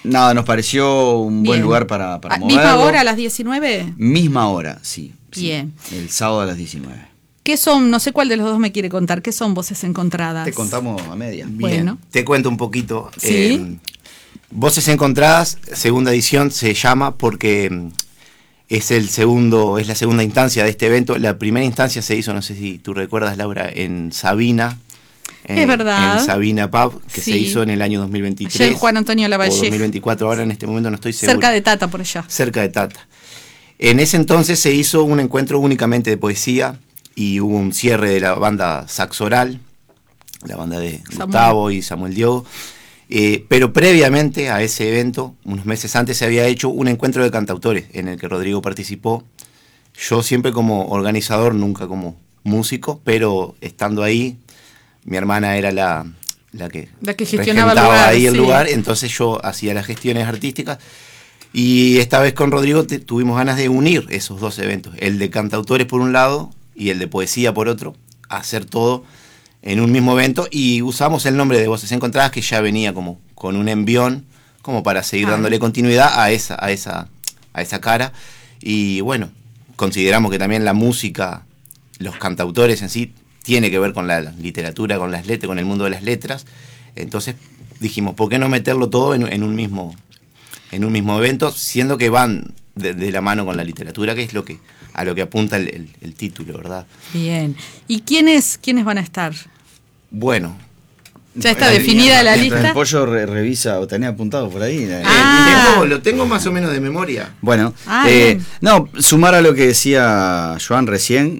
Nada, nos pareció un buen lugar para moverlo. ¿Misma hora a las 19? Misma hora, sí. Bien. El sábado a las 19. ¿Qué son? No sé cuál de los dos me quiere contar. ¿Qué son Voces Encontradas? Te contamos a media. Bien, Bueno. te cuento un poquito. ¿Sí? Voces Encontradas, segunda edición, se llama porque es la segunda instancia de este evento. La primera instancia se hizo, no sé si tú recuerdas, Laura, en Sabina. Es verdad. En Sabina Pub, que Sí. se hizo en el año 2023. Ayer Juan Antonio Lavalle. O 2024, ahora en este momento no estoy seguro. Cerca de Tata, por allá. Cerca de Tata. En ese entonces se hizo un encuentro únicamente de poesía y hubo un cierre de la banda Saxoral, la banda de Gustavo y Samuel Diogo. Pero previamente a ese evento, unos meses antes, se había hecho un encuentro de cantautores en el que Rodrigo participó. Yo siempre como organizador, nunca como músico, pero estando ahí, mi hermana era la que gestionaba el regentaba lugar, ahí el sí. lugar, entonces yo hacía las gestiones artísticas. Y esta vez con Rodrigo tuvimos ganas de unir esos dos eventos, el de cantautores por un lado y el de poesía por otro, hacer todo en un mismo evento, y usamos el nombre de Voces Encontradas, que ya venía como con un envión, como para seguir dándole continuidad a esa cara. Y bueno, consideramos que también la música, los cantautores en sí, tiene que ver con la literatura, con las letras, con el mundo de las letras. Entonces dijimos, ¿por qué no meterlo todo en un mismo evento, siendo que van de la mano con la literatura, que es a lo que apunta el título, ¿verdad? Bien. ¿Y quiénes van a estar? Bueno. ¿Ya está definida la lista? El Pollo revisa, o tenía apuntado por ahí. Lo tengo más o menos de memoria. Bueno, bien. Sumar a lo que decía Joan recién,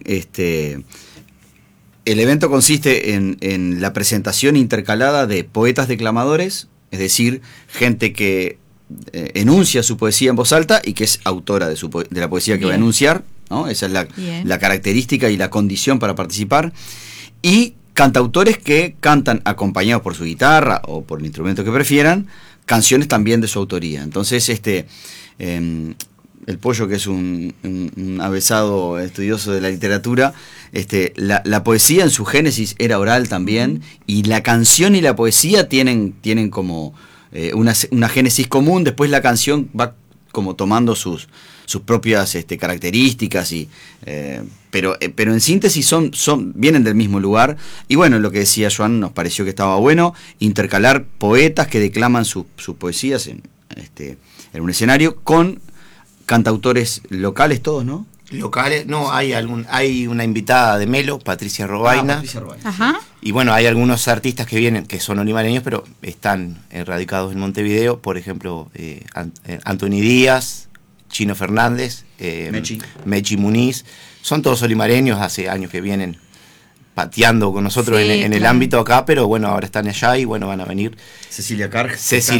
el evento consiste en la presentación intercalada de poetas declamadores, es decir, gente que enuncia su poesía en voz alta y que es autora de la poesía que va a enunciar, ¿no? Esa es la característica y la condición para participar. Y cantautores que cantan acompañados por su guitarra o por el instrumento que prefieran, canciones también de su autoría. Entonces, el Pollo, que es un avesado estudioso de la literatura, la poesía en su génesis era oral también, y la canción y la poesía tienen como una génesis común. Después la canción va como tomando sus propias características, pero en síntesis vienen del mismo lugar. Y bueno, lo que decía Joan, nos pareció que estaba bueno intercalar poetas que declaman sus poesías en un escenario con cantautores locales, todos, ¿no? Locales, no, hay una invitada de Melo, Patricia Robaina. Ajá. Y bueno, hay algunos artistas que vienen, que son olimareños, pero están radicados en Montevideo. Por ejemplo, Anthony Díaz, Chino Fernández, Mechi Muniz. Son todos olimareños, hace años que vienen pateando con nosotros en el ámbito acá, pero bueno, ahora están allá y bueno, van a venir. Cecilia Carr,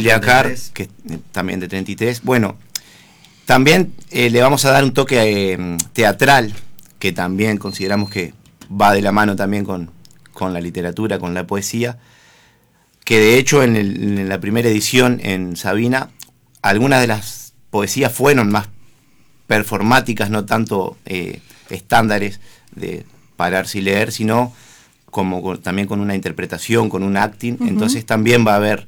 que también de 33. Bueno, también le vamos a dar un toque teatral, que también consideramos que va de la mano también con la literatura, con la poesía, que de hecho en la primera edición en Sabina, algunas de las poesías fueron más performáticas, no tanto estándares de pararse y leer, sino también con una interpretación, con un acting. Entonces también va a haber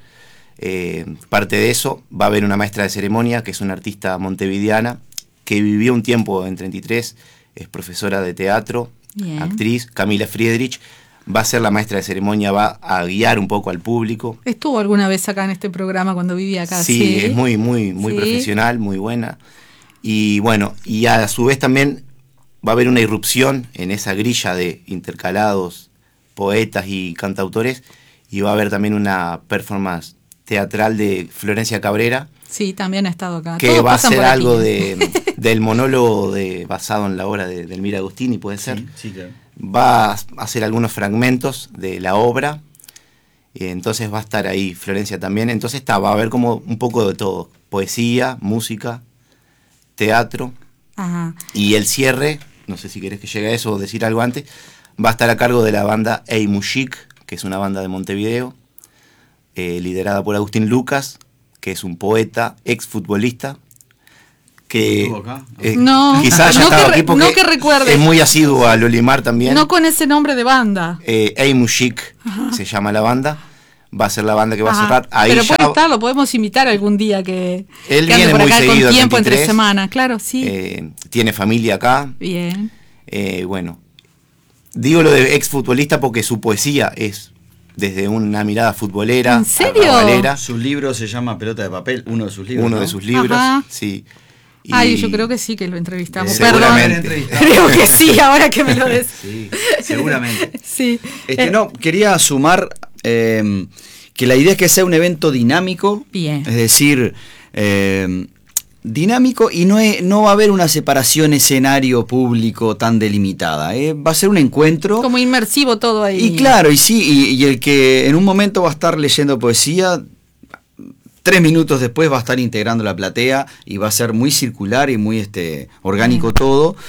parte de eso. Va a haber una maestra de ceremonia, que es una artista montevideana, que vivió un tiempo en 33, es profesora de teatro, actriz, Camila Friedrich. Va a ser la maestra de ceremonia, va a guiar un poco al público. ¿Estuvo alguna vez acá en este programa cuando vivía acá? Sí, es muy profesional, muy buena. Y bueno, y a su vez también va a haber una irrupción en esa grilla de intercalados poetas y cantautores, y va a haber también una performance teatral de Florencia Cabrera. Sí, también ha estado acá. Que va a ser algo del monólogo basado en la obra de Elmira Agustini, puede ser. Sí, claro. Va a hacer algunos fragmentos de la obra, entonces va a estar ahí Florencia también. Entonces va a haber como un poco de todo: poesía, música, teatro. Ajá. Y el cierre, no sé si querés que llegue a eso o decir algo antes, va a estar a cargo de la banda Ey Mujic, que es una banda de Montevideo, liderada por Agustín Lucas, que es un poeta, exfutbolista, que quizás haya estado aquí porque es muy asiduo al Olimar también. No con ese nombre de banda. Ey Mujic se llama la banda. va a ser la banda que va a Ajá. cerrar. Ahí Pero ya puede estar, lo podemos invitar algún día que él ande viene por muy acá seguido con al tiempo 23. entre semana, claro, sí. Tiene familia acá. Bien. Bueno, digo lo de exfutbolista porque su poesía es desde una mirada futbolera. ¿En serio? arrabalera. Su libro se llama Pelota de Papel, uno de sus libros. Uno ¿no? de sus libros, Ajá. sí. Y Ay, yo creo que sí que lo entrevistamos. seguramente. Perdón. Creo que sí, ahora que me lo des. Sí, seguramente. Sí. No, quería sumar que la idea es que sea un evento dinámico. Bien. Es decir, dinámico y no va a haber una separación escenario-público tan delimitada. Va a ser un encuentro. Como inmersivo todo ahí. Y claro, y sí, y el que en un momento va a estar leyendo poesía, 3 minutos después va a estar integrando la platea y va a ser muy circular y muy orgánico todo.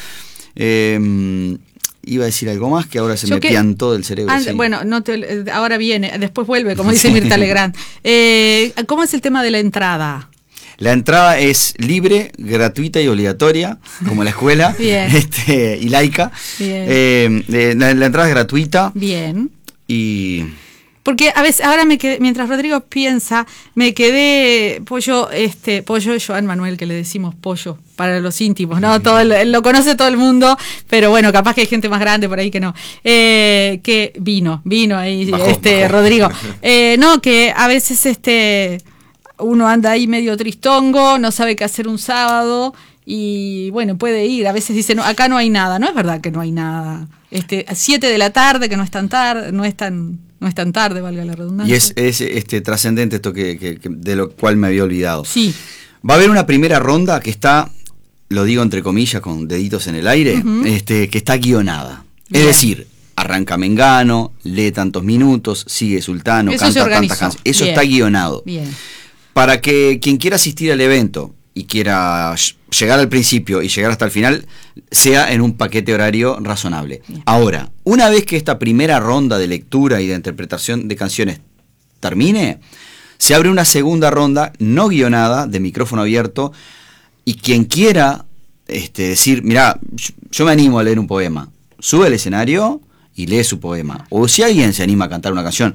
Iba a decir algo más que ahora se me piantó del cerebro. Sí. Bueno, ahora viene, después vuelve, como dice Mirta Legrand. ¿Cómo es el tema de la entrada? La entrada es libre, gratuita y obligatoria, como la escuela. Bien. Y laica. Bien. La entrada es gratuita. Bien. Y... Porque a veces, ahora mientras Rodrigo piensa, me quedé pollo Joan Manuel, que le decimos pollo para los íntimos, ¿no? Lo conoce todo el mundo, pero bueno, capaz que hay gente más grande por ahí que no. Que vino ahí, Bajó. Rodrigo. No, que a veces uno anda ahí medio tristongo, no sabe qué hacer un sábado y bueno, puede ir. A veces dice, no, acá no hay nada. No es verdad que no hay nada. 7 de la tarde, que no es tan tarde, no es tan tarde, valga la redundancia. Y es trascendente esto que de lo cual me había olvidado. Sí. Va a haber una primera ronda que está, lo digo entre comillas con deditos en el aire, que está guionada. Bien. Es decir, arranca Mengano, lee tantos minutos, sigue Sultano, Eso canta se organizó. tantas canciones. Eso Bien. está guionado. Bien. Para que quien quiera asistir al evento y quiera llegar al principio y llegar hasta el final, sea en un paquete horario razonable. Bien. Ahora, una vez que esta primera ronda de lectura y de interpretación de canciones termine, se abre una segunda ronda no guionada, de micrófono abierto, y quien quiera decir, mirá, yo me animo a leer un poema, sube al escenario y lee su poema. O si alguien se anima a cantar una canción,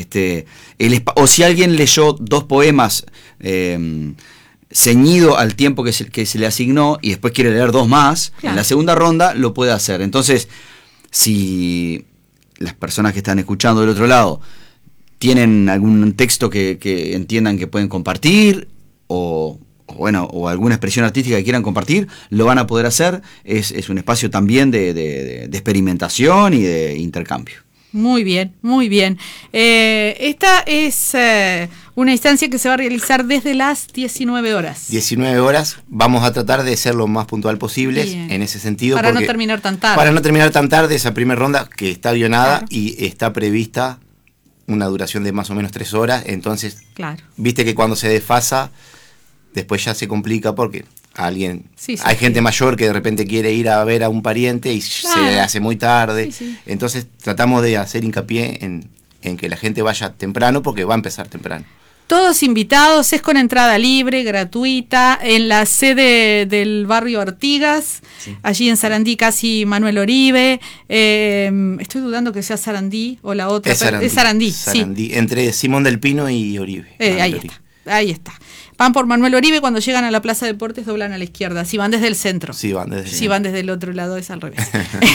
o si alguien leyó 2 poemas ceñido al tiempo que se le asignó y después quiere leer 2 más, claro, en la segunda ronda lo puede hacer. Entonces, si las personas que están escuchando del otro lado tienen algún texto que entiendan que pueden compartir o alguna expresión artística que quieran compartir, lo van a poder hacer. Es un espacio también de experimentación y de intercambio. Muy bien, muy bien. Esta es una instancia que se va a realizar desde las 19 horas. 19 horas, vamos a tratar de ser lo más puntual posible en ese sentido. Para no terminar tan tarde. Para no terminar tan tarde esa primera ronda que está guionada, claro, y está prevista una duración de más o menos 3 horas, entonces, claro, viste que cuando se desfasa, después ya se complica porque hay gente mayor que de repente quiere ir a ver a un pariente y claro, se hace muy tarde. Sí. Entonces tratamos de hacer hincapié en que la gente vaya temprano porque va a empezar temprano. Todos invitados, es con entrada libre, gratuita, en la sede del barrio Artigas, sí, allí en Sarandí, casi Manuel Oribe. Estoy dudando que sea Sarandí o la otra. Es Sarandí, sí. Entre Simón del Pino y Oribe. Ahí está. Van por Manuel Oribe, cuando llegan a la Plaza de Deportes doblan a la izquierda. Si van desde el centro. Sí, van desde el centro. Van desde el otro lado, es al revés.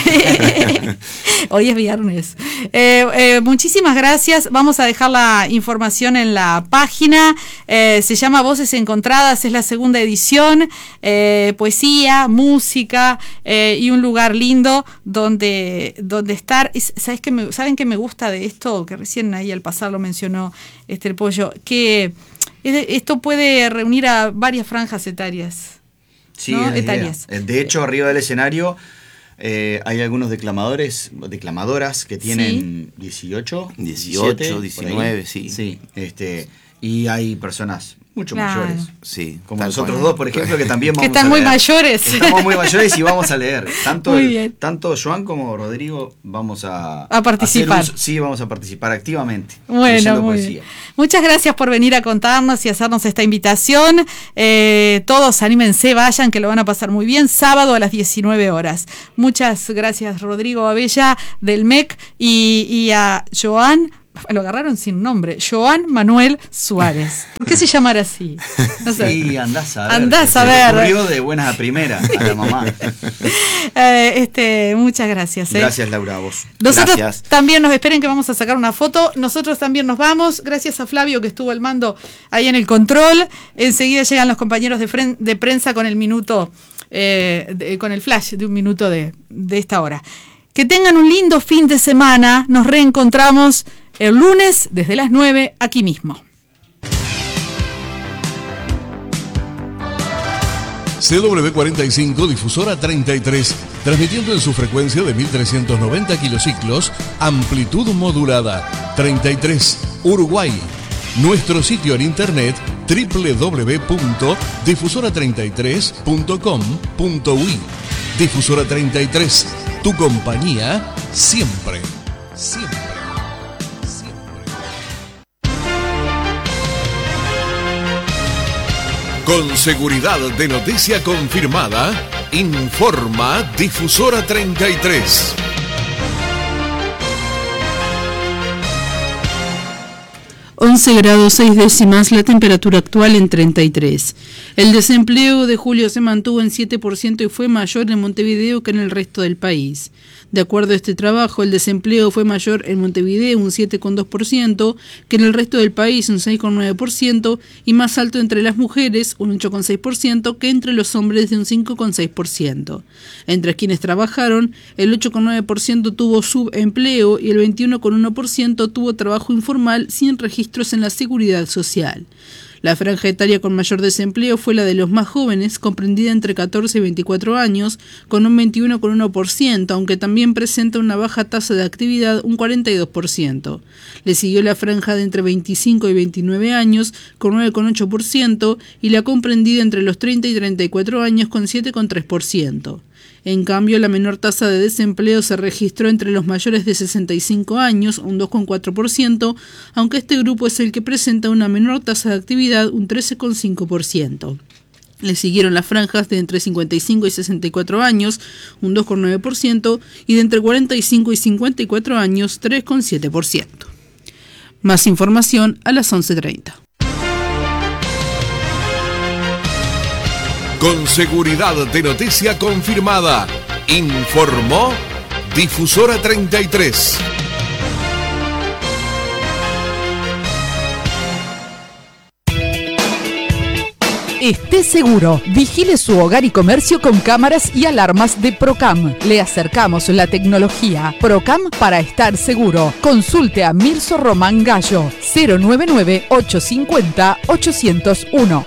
Hoy es viernes. Muchísimas gracias. Vamos a dejar la información en la página. Se llama Voces Encontradas, es la segunda edición. Poesía, música y un lugar lindo donde estar. ¿Saben qué me gusta de esto? Que recién ahí al pasar lo mencionó el Pollo. Que esto puede reunir a varias franjas etarias. Sí, ¿no? Etarias. De hecho, arriba del escenario hay algunos declamadoras que tienen 18, 19, sí. Sí, y hay personas mucho mayores. Sí. Como nosotros dos, por ejemplo, que también vamos a leer. Que están muy mayores. Estamos muy mayores y vamos a leer. Tanto Joan como Rodrigo vamos a participar. Sí, vamos a participar activamente. Bueno, muy bien. Muchas gracias por venir a contarnos y hacernos esta invitación. Todos anímense, vayan, que lo van a pasar muy bien. Sábado a las 19 horas. Muchas gracias, Rodrigo Abella del MEC y a Joan lo agarraron sin nombre, Joan Manuel Suárez. ¿Por qué se llamara así? No sé. Sí, andás a ver. Andás a Se ver. le ocurrió de buenas a primeras a la mamá. Muchas gracias. Gracias, Laura, a vos. Nosotros Gracias. también nos esperen que vamos a sacar una foto. Nosotros también nos vamos. Gracias a Flavio que estuvo al mando ahí en el control. Enseguida llegan los compañeros de prensa con el minuto, con el flash de un minuto de esta hora. Que tengan un lindo fin de semana. Nos reencontramos el lunes desde las 9 aquí mismo. CW45 Difusora 33, transmitiendo en su frecuencia de 1390 kilociclos, amplitud modulada, 33, Uruguay. Nuestro sitio en internet www.difusora33.com.uy. Difusora 33, tu compañía siempre, siempre. Con seguridad de noticia confirmada, informa Difusora 33. (11°6) la temperatura actual en 33. El desempleo de julio se mantuvo en 7% y fue mayor en Montevideo que en el resto del país. De acuerdo a este trabajo, el desempleo fue mayor en Montevideo, un 7,2%, que en el resto del país, un 6,9%, y más alto entre las mujeres, un 8,6%, que entre los hombres, de un 5,6%. Entre quienes trabajaron, el 8,9% tuvo subempleo y el 21,1% tuvo trabajo informal sin registros en la Seguridad Social. La franja etaria con mayor desempleo fue la de los más jóvenes, comprendida entre 14 y 24 años, con un 21,1%, aunque también presenta una baja tasa de actividad, un 42%. Le siguió la franja de entre 25 y 29 años, con 9,8%, y la comprendida entre los 30 y 34 años, con 7,3%. En cambio, la menor tasa de desempleo se registró entre los mayores de 65 años, un 2,4%, aunque este grupo es el que presenta una menor tasa de actividad, un 13,5%. Le siguieron las franjas de entre 55 y 64 años, un 2,9%, y de entre 45 y 54 años, 3,7%. Más información a las 11:30. Con seguridad de noticia confirmada, informó Difusora 33. Esté seguro, vigile su hogar y comercio con cámaras y alarmas de Procam. Le acercamos la tecnología. Procam para estar seguro. Consulte a Mirso Román Gallo, 099-850-801.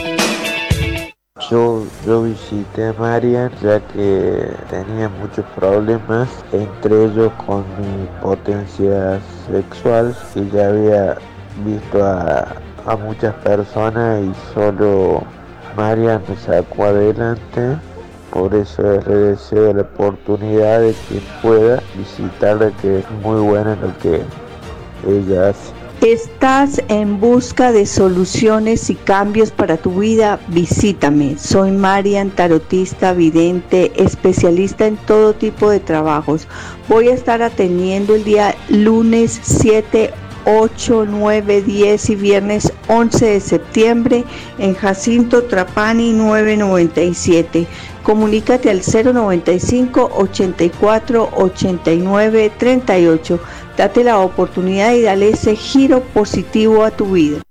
Yo visité a Marian ya que tenía muchos problemas, entre ellos con mi potencia sexual, y ya había visto a muchas personas y solo Marian me sacó adelante. Por eso le deseo la oportunidad de que pueda visitarla, que es muy buena en lo que ella hace. ¿Estás en busca de soluciones y cambios para tu vida? Visítame. Soy Marian, tarotista, vidente, especialista en todo tipo de trabajos. Voy a estar atendiendo el día lunes 7, 8, 9, 10 y viernes 11 de septiembre en Jacinto Trapani 997. Comunícate al 095 84 89 38. Date la oportunidad y dale ese giro positivo a tu vida.